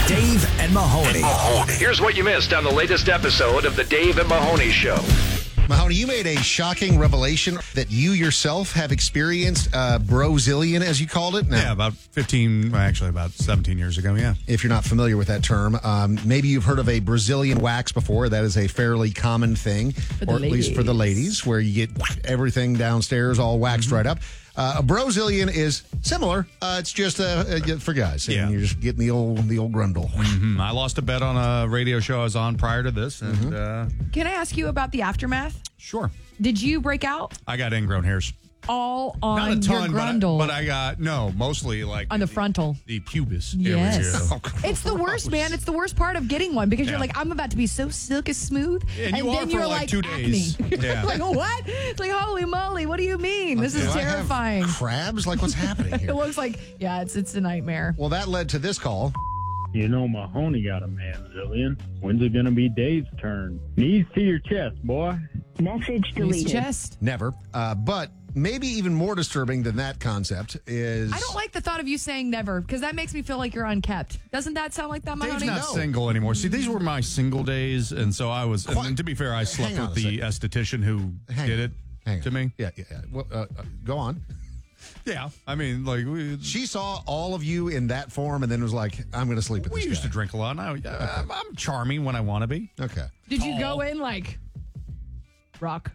Dave and Mahoney. Here's what you missed on the latest episode of the Dave and Mahoney Show. Mahoney, you made a shocking revelation that you yourself have experienced Brozillion, as you called it. Now, Yeah, about 17 years ago, yeah. if you're not familiar with that term, maybe you've heard of a Brazilian wax before. That is a fairly common thing, or at least for the ladies, where you get everything downstairs all waxed right up. A Brozillion is similar. It's just for guys. And Yeah. you're just getting the old grundle. I lost a bet on a radio show I was on prior to this, and Can I ask you about the aftermath? sure, Did you break out I got ingrown hairs. all Not on a ton, your grundle? but I got, mostly like On the frontal. the pubis Yes. area. It's the worst, man. It's the worst part of getting one because you're Yeah. like, I'm about to be so silky smooth. And you are then for you're like 2 acne. days. Yeah. Like, what? It's like, holy moly, what do you mean? This is Do I have terrifying. crabs? Like, what's happening here? It looks like, yeah, it's a nightmare. Well, that led to this call. You know Mahoney got a man, Zillion. When's it gonna be Dave's turn? Knees to your chest, boy. Message His deleted. chest. Never. But maybe even more disturbing than that concept is... I don't like the thought of you saying never because that makes me feel like you're unkept. Doesn't that sound like that, Dave's Mahoney? not single anymore. See, these were my single days, and so I was. And to be fair, I slept Hang on with a the esthetician who Hang did on. it Hang to on. me. Yeah. Well, go on. Yeah, I mean, like She saw all of you in that form and then was like, I'm going to sleep with we this used guy. to drink a lot. And I'm charming when I want to be. Okay. Did you go in like rock?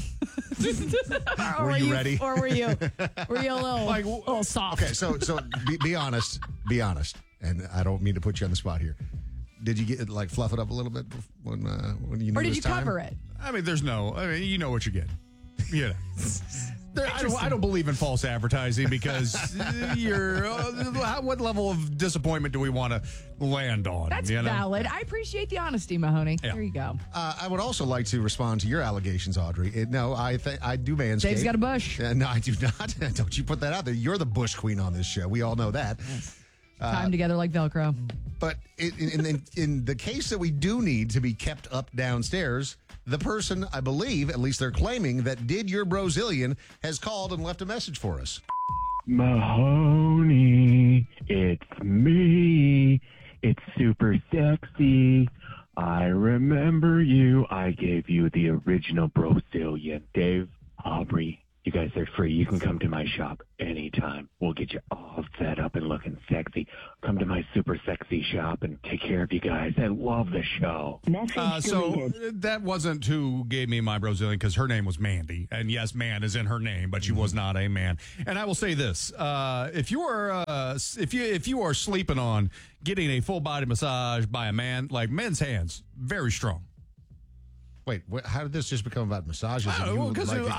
Or Were you ready? Or were you a little soft? Okay, so be honest. Be honest. And I don't mean to put you on the spot here. Did you get like fluff it up a little bit when you knew Or it did was you time? cover it? I mean, you know what you get. Yeah. I don't believe in false advertising because what level of disappointment do we want to land on? That's valid. I appreciate the honesty, Mahoney. Yeah. There you go. I would also like to respond to your allegations, Audrey. No, I do manscape. Dave's got a bush. No, I do not. Don't you put that out there. You're the bush queen on this show. We all know that. Time together like Velcro. But in the case that we do need to be kept up downstairs, the person, I believe, at least they're claiming, that did your Brozillion has called and left a message for us. Mahoney, it's me. It's super sexy. I remember you. I gave you the original Brozillion. Dave, Aubrey, you guys are free. You can come to my shop anytime. We'll get you all set up and looking sexy. Come to my super sexy shop and take care of you guys. I love the show. Message So deleted. that wasn't who gave me my Brazilian because her name was Mandy, and yes, man is in her name, but she was not a man. And I will say this: if you are sleeping on getting a full body massage by a man, like men's hands, very strong. Wait, how did this just become about massages? I don't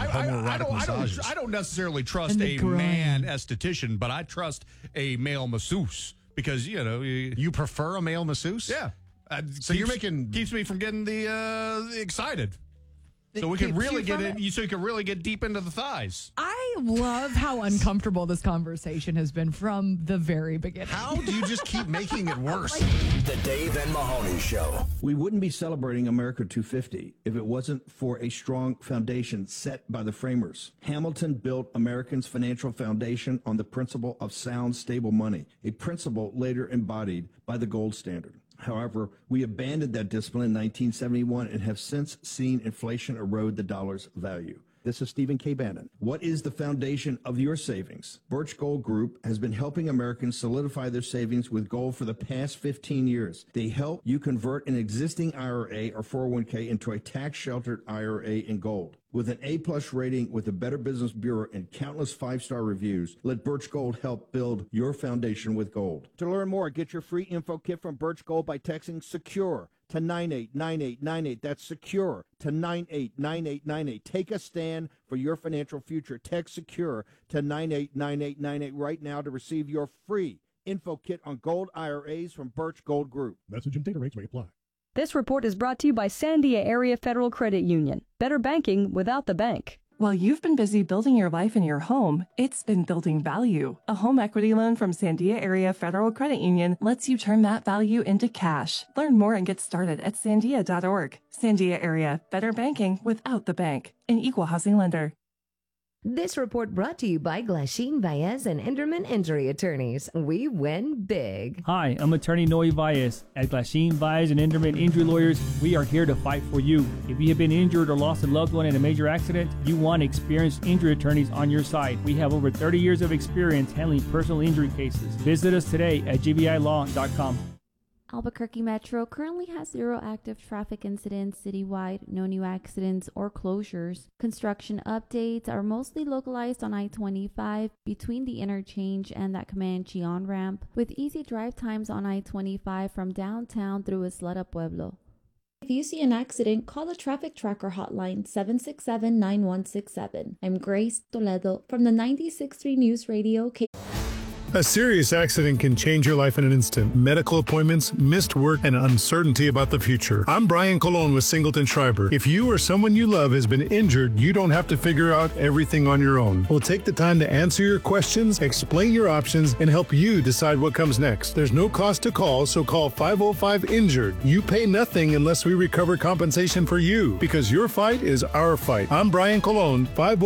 necessarily trust And a the groin. man esthetician, but I trust a male masseuse because You prefer a male masseuse? yeah. So you're making- keeps me from getting the excited. So we can keeps really you get from in. So you can really get deep into the thighs. I love how uncomfortable this conversation has been from the very beginning. How do you just keep making it worse? The Dave and Mahoney Show. We wouldn't be celebrating America 250 if it wasn't for a strong foundation set by the framers. Hamilton built Americans' financial foundation on the principle of sound, stable money, a principle later embodied by the gold standard. However, we abandoned that discipline in 1971 and have since seen inflation erode the dollar's value. This is Stephen K. Bannon. What is the foundation of your savings? Birch Gold Group has been helping Americans solidify their savings with gold for the past 15 years. They help you convert an existing IRA or 401k into a tax-sheltered IRA in gold. With an A-plus rating with the Better Business Bureau and countless five-star reviews, let Birch Gold help build your foundation with gold. To learn more, get your free info kit from Birch Gold by texting SECURE to 989898. That's SECURE to 989898. Take a stand for your financial future. Text SECURE to 989898 right now to receive your free info kit on gold IRAs from Birch Gold Group. Message and data rates may apply. This report is brought to you by Sandia Area Federal Credit Union. Better banking without the bank. While you've been busy building your life in your home, it's been building value. A home equity loan from Sandia Area Federal Credit Union lets you turn that value into cash. Learn more and get started at sandia.org. Sandia Area, better banking without the bank. An equal housing lender. This report brought to you by Glasheen, Baez, and Enderman Injury Attorneys. We win big. Hi, I'm attorney Noe Baez. At Glasheen, Baez, and Enderman Injury Lawyers, we are here to fight for you. If you have been injured or lost a loved one in a major accident, you want experienced injury attorneys on your side. We have over 30 years of experience handling personal injury cases. Visit us today at gbilaw.com. Albuquerque Metro currently has 0 active traffic incidents citywide, no new accidents or closures. Construction updates are mostly localized on I-25 between the interchange and that Comanche on-ramp, with easy drive times on I-25 from downtown through Isleta Pueblo. If you see an accident, call the Traffic Tracker hotline 767-9167. I'm Grace Toledo from the 96.3 News Radio. A serious accident can change your life in an instant. Medical appointments, missed work, and uncertainty about the future. I'm Brian Colon with Singleton Schreiber. If you or someone you love has been injured, you don't have to figure out everything on your own. We'll take the time to answer your questions, explain your options, and help you decide what comes next. There's no cost to call, so call 505-INJURED. You pay nothing unless we recover compensation for you, because your fight is our fight. I'm Brian Colon,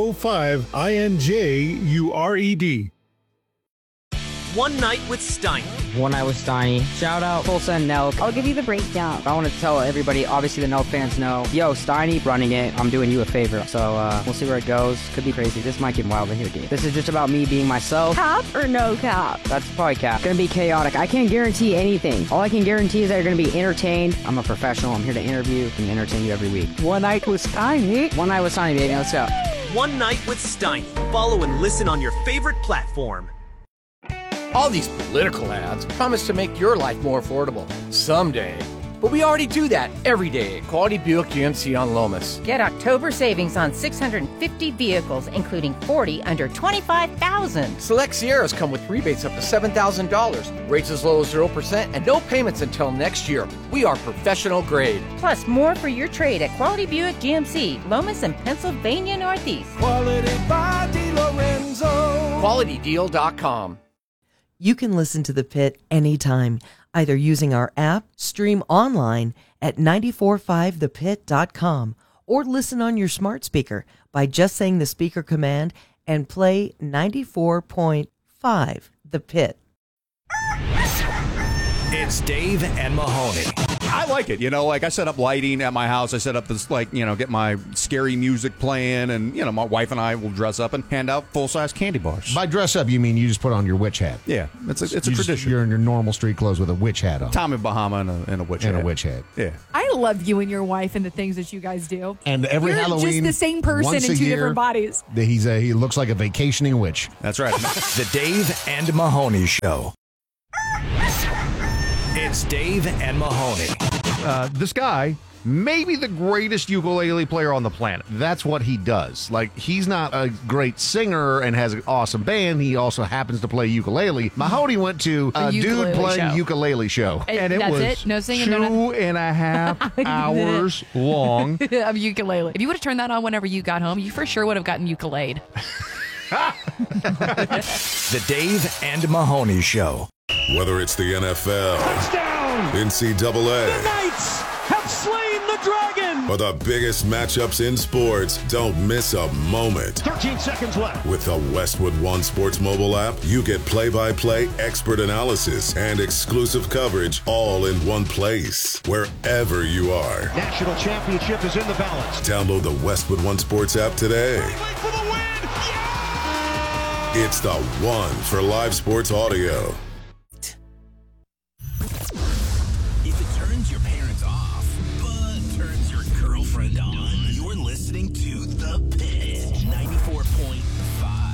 505-INJURED. One Night with Steiny. One Night with Steiny. Shout out Tulsa and Nelk. I'll give you the breakdown. I want to tell everybody, obviously the Nelk fans know, yo, Steiny running it. I'm doing you a favor. So we'll see where it goes. Could be crazy. This might get wild in here, dude. This is just about me being myself. Cap or no cap? That's probably cap. It's going to be chaotic. I can't guarantee anything. All I can guarantee is that you're going to be entertained. I'm a professional. I'm here to interview and entertain you every week. One Night with Steiny. One Night with Steiny, baby. Let's go. One Night with Steiny. Follow and listen on your favorite platform. All these political ads promise to make your life more affordable. Someday. But we already do that every day at Quality Buick GMC on Lomas. Get October savings on 650 vehicles, including 40 under $25,000. Select Sierras come with rebates up to $7,000. Rates as low as 0% and no payments until next year. We are professional grade. Plus more for your trade at Quality Buick GMC, Lomas and Pennsylvania Northeast. Quality by DiLorenzo. QualityDeal.com. You can listen to The Pit anytime, either using our app, stream online at 945thepit.com, or listen on your smart speaker by just saying the speaker command and play 94.5 The Pit. It's Dave and Mahoney. I like it. You know, like I set up lighting at my house. I set up this, like, you know, get my scary music playing, and, you know, my wife and I will dress up and hand out full-size candy bars. By dress up, you mean you just put on your witch hat? Yeah, it's a tradition. You're in your normal street clothes with a witch hat on. Tommy Bahama and a witch hat. And a witch hat. Yeah. I love you and your wife and the things that you guys do. And every You're Halloween, just the same person once in a two year, different bodies. He looks like a vacationing witch. That's right. The Dave and Mahoney Show. It's Dave and Mahoney. This guy, maybe the greatest ukulele player on the planet. That's what he does. Like, he's not a great singer and has an awesome band. He also happens to play ukulele. Mahoney went to a dude playing ukulele show. And it was it? No singing, 2.5 hours long. Of ukulele. If you would have turned that on whenever you got home, you for sure would have gotten ukulele. The Dave and Mahoney Show. Whether it's the NFL, touchdown, NCAA, the Knights have slain the dragon, or the biggest matchups in sports, don't miss a moment. 13 seconds left. With the Westwood One Sports mobile app, you get play-by-play expert analysis and exclusive coverage all in one place, wherever you are. National championship is in the balance. Download the Westwood One Sports app today. For the win. Yeah! It's the one for live sports audio. If it turns your parents off, but turns your girlfriend on, you're listening to